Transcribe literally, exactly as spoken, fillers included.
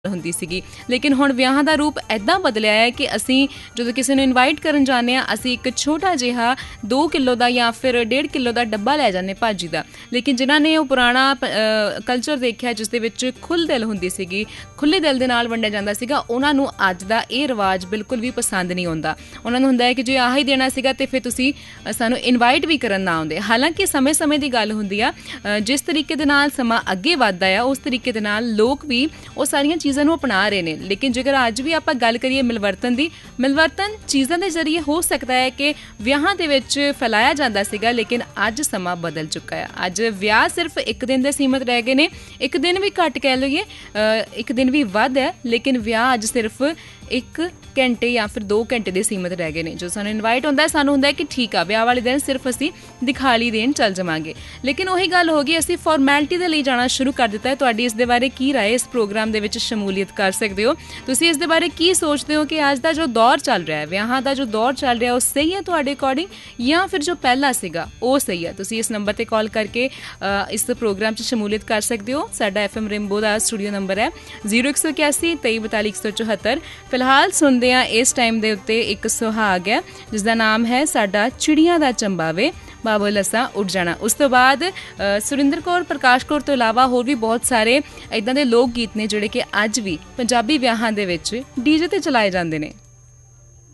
ਹੁੰਦੀ ਸੀਗੀ। ਲੇਕਿਨ ਹੁਣ ਵਿਆਹਾਂ ਦਾ ਰੂਪ ਇੱਦਾਂ ਬਦਲਿਆ ਹੈ ਕਿ ਅਸੀਂ ਜਦੋਂ ਕਿਸੇ ਨੂੰ ਇਨਵਾਈਟ ਕਰਨ ਜਾਂਦੇ ਹਾਂ, ਅਸੀਂ ਇੱਕ ਛੋਟਾ ਜਿਹਾ ਦੋ ਕਿਲੋ ਦਾ ਜਾਂ ਫਿਰ ਡੇਢ ਕਿਲੋ ਦਾ ਡੱਬਾ ਲੈ ਜਾਂਦੇ ਭਾਜੀ ਦਾ। ਲੇਕਿਨ ਜਿਨ੍ਹਾਂ ਨੇ ਉਹ ਪੁਰਾਣਾ ਕਲਚਰ ਦੇਖਿਆ ਜਿਸ ਦੇ ਵਿੱਚ ਖੁੱਲ੍ਹ ਦਿਲ ਹੁੰਦੀ ਸੀਗੀ, ਖੁੱਲ੍ਹੇ ਦਿਲ ਦੇ ਨਾਲ ਵੰਡਿਆ ਜਾਂਦਾ ਸੀਗਾ, ਉਹਨਾਂ ਨੂੰ ਅੱਜ ਦਾ ਇਹ ਰਿਵਾਜ ਬਿਲਕੁਲ ਵੀ ਪਸੰਦ ਨਹੀਂ ਆਉਂਦਾ। ਉਹਨਾਂ ਨੂੰ ਹੁੰਦਾ ਹੈ ਕਿ ਜੇ ਆਹ ਹੀ ਦੇਣਾ ਸੀਗਾ ਤਾਂ ਫਿਰ ਤੁਸੀਂ ਸਾਨੂੰ ਇਨਵਾਈਟ ਵੀ ਕਰਨ ਨਾ ਆਉਂਦੇ। ਹਾਲਾਂਕਿ ਸਮੇਂ ਸਮੇਂ ਦੀ ਗੱਲ ਹੁੰਦੀ ਆ, ਜਿਸ ਤਰੀਕੇ ਦੇ ਨਾਲ ਸਮਾਂ ਅੱਗੇ ਵੱਧਦਾ ਆ ਉਸ ਤਰੀਕੇ ਦੇ ਨਾਲ ਲੋਕ ਵੀ ਉਹ ਸਾਰੀਆਂ ਚੀਜ਼ਾਂ ਨੂੰ ਅਪਣਾ ਰਹੇ ਨੇ। ਲੇਕਿਨ ਜੇਕਰ ਅੱਜ ਵੀ ਆਪਾਂ ਗੱਲ ਕਰੀਏ ਮਿਲਵਰਤਨ ਦੀ, ਮਿਲਵਰਤਨ ਚੀਜ਼ਾਂ ਦੇ ਜ਼ਰੀਏ ਹੋ ਸਕਦਾ ਹੈ ਕਿ ਵਿਆਹਾਂ ਦੇ ਵਿੱਚ ਫੈਲਾਇਆ ਜਾਂਦਾ ਸੀਗਾ, ਲੇਕਿਨ ਅੱਜ ਸਮਾਂ ਬਦਲ ਚੁੱਕਾ ਹੈ। ਅੱਜ ਵਿਆਹ ਸਿਰਫ ਇੱਕ ਦਿਨ ਦੇ ਸੀਮਤ ਰਹਿ ਗਏ ਨੇ, ਇੱਕ ਦਿਨ ਵੀ ਘੱਟ ਕਹਿ ਲਈਏ, ਇੱਕ ਦਿਨ ਵੀ ਵੱਧ ਹੈ, ਲੇਕਿਨ ਵਿਆਹ ਅੱਜ ਸਿਰਫ ਇੱਕ ਘੰਟੇ ਜਾਂ ਫਿਰ ਦੋ ਘੰਟੇ ਦੇ ਸੀਮਤ ਰਹਿ ਗਏ ਨੇ। ਜੋ ਸਾਨੂੰ ਇਨਵਾਈਟ ਹੁੰਦਾ ਸਾਨੂੰ ਹੁੰਦਾ ਕਿ ਠੀਕ ਆ ਵਿਆਹ ਵਾਲੇ ਦਿਨ ਸਿਰਫ ਅਸੀਂ ਦਿਖਾਲੀ ਦੇਣ ਚੱਲ ਜਾਵਾਂਗੇ। ਲੇਕਿਨ ਉਹੀ ਗੱਲ ਹੋ ਗਈ, ਅਸੀਂ ਫਾਰਮੈਲਿਟੀ ਦੇ ਲਈ ਜਾਣਾ ਸ਼ੁਰੂ ਕਰ ਦਿੱਤਾ ਹੈ। ਤੁਹਾਡੀ ਇਸ ਦੇ ਬਾਰੇ ਕੀ ਰਾਏ? ਇਸ ਪ੍ਰੋਗਰਾਮ ਦੇ ਵਿੱਚ ਸ਼ਮੂਲੀਅਤ ਕਰ ਸਕਦੇ ਹੋ। ਤੁਸੀਂ ਇਸ ਦੇ ਬਾਰੇ ਕੀ ਸੋਚਦੇ ਹੋ ਕਿ ਅੱਜ ਦਾ ਜੋ ਦੌਰ ਚੱਲ ਰਿਹਾ ਹੈ, ਵਿਆਹਾਂ ਦਾ ਜੋ ਦੌਰ ਚੱਲ ਰਿਹਾ ਉਹ ਸਹੀ ਹੈ ਤੁਹਾਡੇ ਅਕੋਰਡਿੰਗ, ਜਾਂ ਫਿਰ ਜੋ ਪਹਿਲਾਂ ਸੀਗਾ ਉਹ ਸਹੀ ਹੈ? ਤੁਸੀਂ ਇਸ ਨੰਬਰ 'ਤੇ ਕਾਲ ਕਰਕੇ ਇਸ ਪ੍ਰੋਗਰਾਮ 'ਚ ਸ਼ਮੂਲੀਅਤ ਕਰ ਸਕਦੇ ਹੋ। ਸਾਡਾ ਐਫ ਐਮ ਰੇਨਬੋ ਦਾ ਸਟੂਡੀਓ ਨੰਬਰ ਹੈ ਜ਼ੀਰੋ ਇੱਕ ਸੌ ਇਕਿਆਸੀ ਤੇਈ ਬਤਾਲੀ ਇੱਕ ਸੌ ਚੁਹੱਤਰ। ਫਿਲਹਾਲ ਸੁਣਦੇ ਹਾਂ ਇਸ ਟਾਈਮ ਦੇ ਉੱਤੇ ਇੱਕ ਸੁਹਾਗ ਹੈ ਜਿਸ ਦਾ ਨਾਮ ਹੈ ਸਾਡਾ ਚਿੜੀਆਂ ਦਾ ਚੰਬਾਵੇ ਬਾਬਲ ਅਸਾਂ ਉੱਡ ਜਾਣਾ। ਉਸ ਤੋਂ ਬਾਅਦ ਸੁਰਿੰਦਰ ਕੌਰ, ਪ੍ਰਕਾਸ਼ ਕੌਰ ਤੋਂ ਇਲਾਵਾ ਹੋਰ ਵੀ ਬਹੁਤ ਸਾਰੇ ਇੱਦਾਂ ਦੇ ਲੋਕ ਗੀਤ ਨੇ ਜਿਹੜੇ ਕਿ ਅੱਜ ਵੀ ਪੰਜਾਬੀ ਵਿਆਹਾਂ ਦੇ ਵਿੱਚ ਡੀਜੇ 'ਤੇ ਚਲਾਏ ਜਾਂਦੇ ਨੇ।